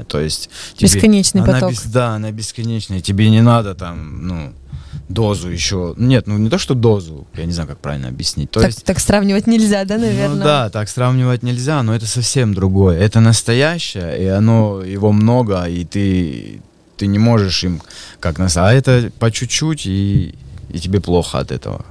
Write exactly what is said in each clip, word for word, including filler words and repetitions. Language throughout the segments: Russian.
То есть бесконечный тебе, поток. Она бес, да, она бесконечная. Тебе не надо там, ну, дозу еще. Нет, ну не то, что дозу, я не знаю, как правильно объяснить. То так, есть, так сравнивать нельзя, да, наверное? Ну да, так сравнивать нельзя, но это совсем другое. Это настоящее, и оно, его много, и ты, ты не можешь им как нас... А это по чуть-чуть, и, и тебе плохо от этого.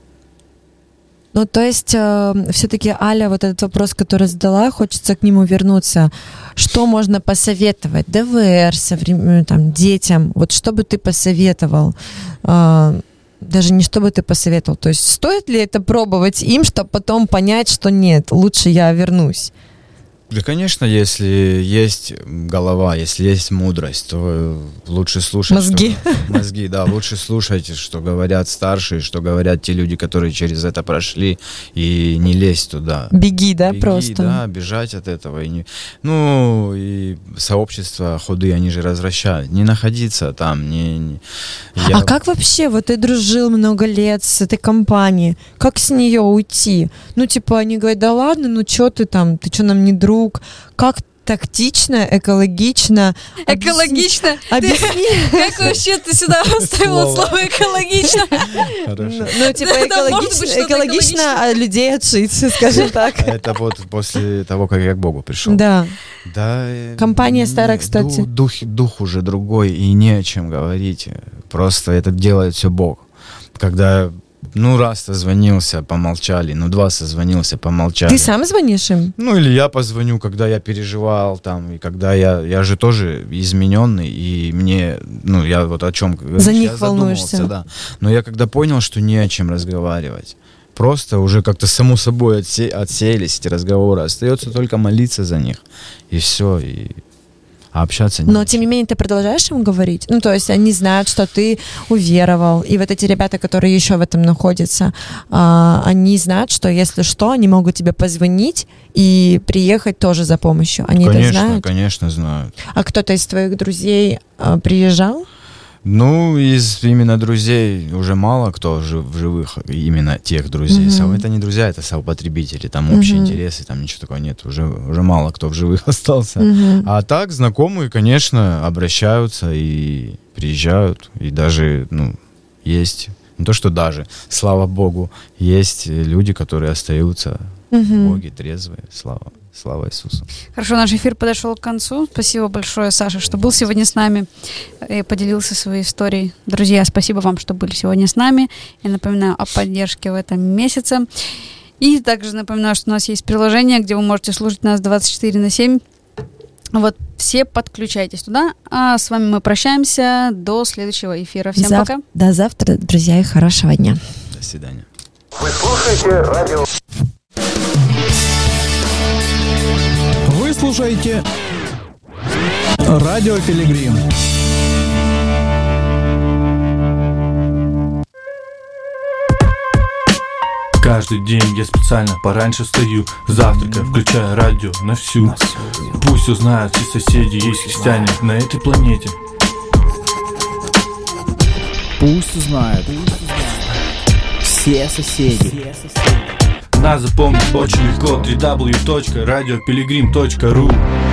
Ну, то есть, э, все-таки, Аля, вот этот вопрос, который задала, хочется к нему вернуться. Что можно посоветовать ДВР, соврем... там, детям? Вот что бы ты посоветовал? Э, даже не что бы ты посоветовал. То есть, стоит ли это пробовать им, чтобы потом понять, что нет, лучше я вернусь? Да, конечно, если есть голова, если есть мудрость, то лучше слушать... Мозги. Что, мозги, да, лучше слушать, что говорят старшие, что говорят те люди, которые через это прошли, и не лезть туда. Беги, да, Беги, просто? да, бежать от этого. И не... Ну, и сообщества худые, они же развращают. Не находиться там, не... не... Я... А как вообще, вот ты дружил много лет с этой компанией, как с нее уйти? Ну, типа, они говорят, да ладно, ну что ты там, ты что, нам не друг? Как тактично, экологично. Экологично? Объясни. Как вообще ты сюда вставила слово экологично? Хорошо. Ну, типа, экологично людей отшить, скажем так. Это вот после того, как я к Богу пришел. Да. Да. Компания старая, кстати. Дух, дух уже другой, и не о чем говорить. Просто это делает все Бог. Когда... Ну, раз созвонился, помолчали, ну, два созвонился, помолчали. Ты сам звонишь им? Ну, или я позвоню, когда я переживал там, и когда я, я же тоже измененный, и мне, ну, я вот о чем... За я них волнуешься. Да. Но я когда понял, что не о чем разговаривать, просто уже как-то само собой отсе, отсеялись эти разговоры, остается только молиться за них, и все, и... А общаться не Но, очень. тем не менее, ты продолжаешь им говорить? Ну, то есть они знают, что ты уверовал, и вот эти ребята, которые еще в этом находятся, а, они знают, что если что, они могут тебе позвонить и приехать тоже за помощью. Они конечно, это знают? Конечно, знают. А кто-то из твоих друзей а, приезжал? Ну, из именно друзей уже мало кто жив, в живых, именно тех друзей. Uh-huh. Это не друзья, это соупотребители, там общие uh-huh. интересы, там ничего такого нет. Уже, уже мало кто в живых остался. Uh-huh. А так, знакомые, конечно, обращаются и приезжают. И даже, ну, есть, не то что даже, слава Богу, есть люди, которые остаются uh-huh. в Боге трезвые. Слава. Слава Иисусу. Хорошо, наш эфир подошел к концу. Спасибо большое, Саша, что был сегодня с нами и поделился своей историей. Друзья, спасибо вам, что были сегодня с нами. Я напоминаю о поддержке в этом месяце. И также напоминаю, что у нас есть приложение, где вы можете слушать нас двадцать четыре на семь. Вот, все подключайтесь туда. А с вами мы прощаемся до следующего эфира. Всем Зав... пока. До завтра, друзья, и хорошего дня. До свидания. Вы слушаете радио... Вы слушаете Радио Пилигрим. Каждый день я специально пораньше встаю, завтракаю, включаю радио на всю. Пусть узнают все соседи, есть христиане на этой планете. Пусть узнают все соседи. Нас запомнить очень легко. дабл ю дабл ю дабл ю точка радио пилигрим точка ру